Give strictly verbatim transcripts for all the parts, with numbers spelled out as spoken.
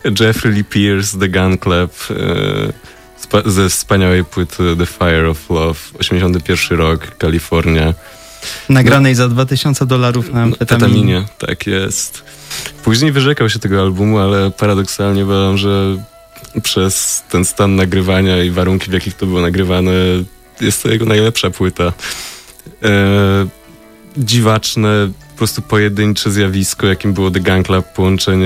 Jeffrey Lee Pierce, The Gun Club, spa- ze wspaniałej płyty The Fire of Love, osiemdziesiąty pierwszy rok, Kalifornia. Nagranej no, za dwa tysiące dolarów na amfetaminie. Amfetaminie, tak jest. Później wyrzekał się tego albumu, ale paradoksalnie uważam, że przez ten stan nagrywania i warunki, w jakich to było nagrywane, jest to jego najlepsza płyta. E, dziwaczne, po prostu pojedyncze zjawisko, jakim było The Gun Club, połączenie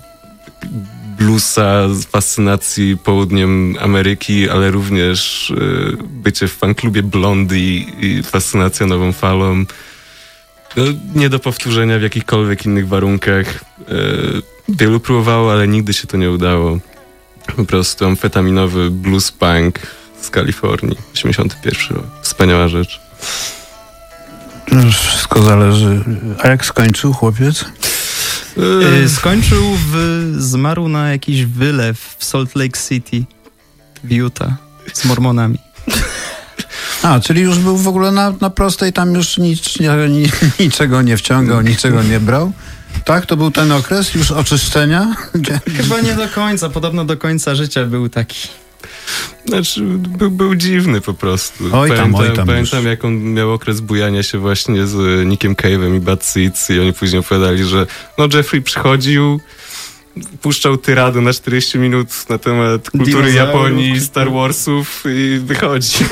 bluesa z fascynacji południem Ameryki, ale również e, bycie w fanklubie Blondie i fascynacja nową falą. No, nie do powtórzenia w jakichkolwiek innych warunkach. E, wielu próbowało, ale nigdy się to nie udało. Po prostu amfetaminowy blues punk z Kalifornii, osiemdziesiąty pierwszy rok. Wspaniała rzecz. Wszystko zależy. A jak skończył chłopiec? Yy, skończył, w, zmarł na jakiś wylew w Salt Lake City w Utah z mormonami. A, czyli już był w ogóle na, na prostej, tam już nic, nie, niczego nie wciągał, niczego nie brał. Tak? To był ten okres już oczyszczenia? Chyba nie do końca, podobno do końca życia był taki. Znaczy, był, był dziwny po prostu. Oj tam, pamiętam, oj tam pamiętam jak on miał okres bujania się właśnie z Nickiem Cave'em i Bad Seeds i oni później opowiadali, że no Jeffrey przychodził, puszczał tyradę na czterdzieści minut na temat kultury Dinozaurów. Japonii, Star Warsów i wychodził.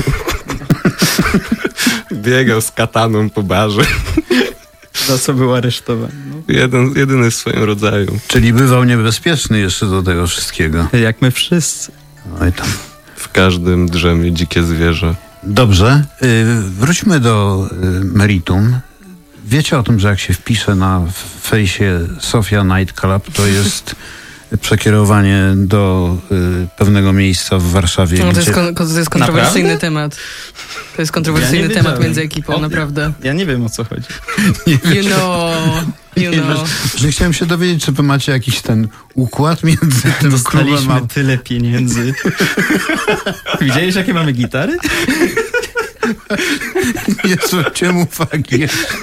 Biegał z kataną po barze. Za co był aresztowany. No. Jeden, jedyny w swoim rodzaju. Czyli bywał niebezpieczny jeszcze do tego wszystkiego. Jak my wszyscy. Oj tam. W każdym drzemie dzikie zwierzę. Dobrze, yy, wróćmy do yy, meritum. Wiecie o tym, że jak się wpisze na fejsie Sofia Nightclub, to jest przekierowanie do y, pewnego miejsca w Warszawie. No, to, gdzie... jest kon- to jest kontrowersyjny Naprawdę? temat. To jest kontrowersyjny Ja temat wiedziałem. między ekipą, O, naprawdę. Ja nie wiem, o co chodzi. You know, you Nie, know. że, że chciałem się dowiedzieć, czy wy macie jakiś ten układ między tym klubem Dostaliśmy a... tyle pieniędzy. Widziałeś, jakie mamy gitary? Nie zwróciłem uwagi.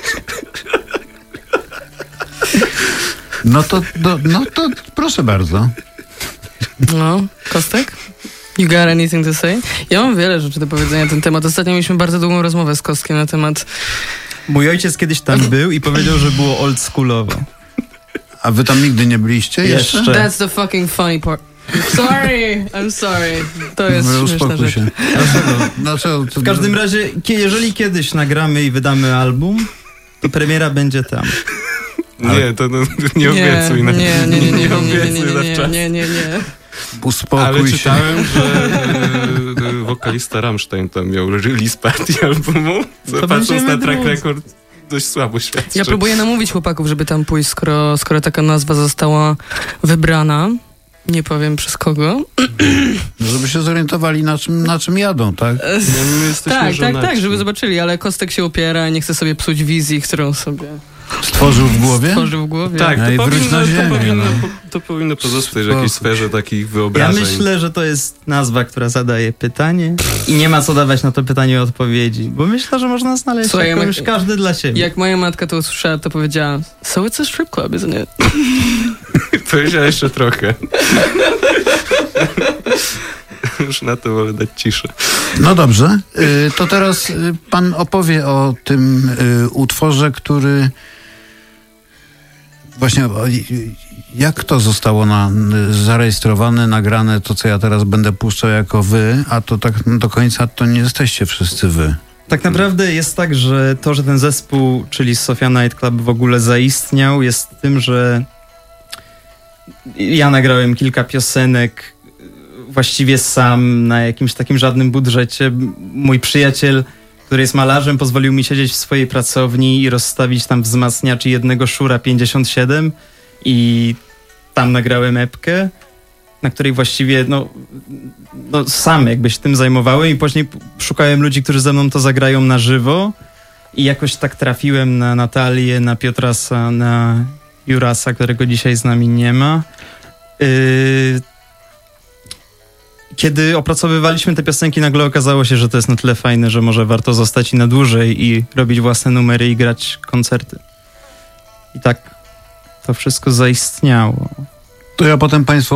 No to, do, no to proszę bardzo. No, Kostek? You got anything to say? Ja mam wiele rzeczy do powiedzenia na ten temat. Ostatnio mieliśmy bardzo długą rozmowę z Kostkiem na temat... Mój ojciec kiedyś tam był i powiedział, że było oldschoolowo. A wy tam nigdy nie byliście jeszcze? Jeszcze. That's the fucking funny part. Sorry, I'm sorry. To jest No, śmieszna uspokój rzecz. się. Dlaczego? Dlaczego? W każdym razie, kie- jeżeli kiedyś nagramy i wydamy album, to premiera będzie tam. Nie, to no, nie obiecuj. na- nie, nie, nie, nie, nie, nie, obiecuj nie, nie, zawczasu. nie, nie, nie. Uspokój Ale się. czytałem, że e, e, wokalista Rammstein tam miał release party albumu, co To patrząc będziemy na track drodzy. record dość słabo świadczy. Ja próbuję namówić chłopaków, żeby tam pójść, skoro, skoro taka nazwa została wybrana. Nie powiem przez kogo. No, żeby się zorientowali, na czym, na czym jadą, tak? Nie, my jesteśmy Tak, tak, żonaci. tak, żeby zobaczyli, ale Kostek się upiera i nie chce sobie psuć wizji, którą sobie Stworzył w głowie? stworzył w głowie. Tak, Ej, to wróć powinno, na to, ziemię, powinno, no. po- to powinno pozostać w Spokój. jakiejś sferze takich Ja wyobrażeń. myślę, że to jest nazwa, która zadaje pytanie i nie ma co dawać na to pytanie odpowiedzi, bo myślę, że można znaleźć Słuchaj, jakąś jak- każdy dla siebie. Jak moja matka to usłyszała, to powiedziała: So it's a strip club, isn't it? Powiedział jeszcze trochę. Już na to wolę dać ciszę. No dobrze, y, to teraz y, pan opowie o tym y, utworze, który właśnie, o, y, jak to zostało na, y, zarejestrowane, nagrane, to co ja teraz będę puszczał jako wy, a to tak do końca to nie jesteście wszyscy wy. Tak naprawdę jest tak, że to, że ten zespół, czyli Sofia Nightclub w ogóle zaistniał, jest tym, że ja nagrałem kilka piosenek właściwie sam, na jakimś takim żadnym budżecie. Mój przyjaciel, który jest malarzem, pozwolił mi siedzieć w swojej pracowni i rozstawić tam wzmacniacz jednego Shure pięćdziesiąt siedem i tam nagrałem epkę, na której właściwie no, no sam jakby się tym zajmowałem i później p- szukałem ludzi, którzy ze mną to zagrają na żywo i jakoś tak trafiłem na Natalię, na Piotrasa, na Jurasa, którego dzisiaj z nami nie ma. Yy, Kiedy opracowywaliśmy te piosenki, nagle okazało się, że to jest na tyle fajne, że może warto zostać i na dłużej i robić własne numery i grać koncerty. I tak to wszystko zaistniało. To ja potem państwu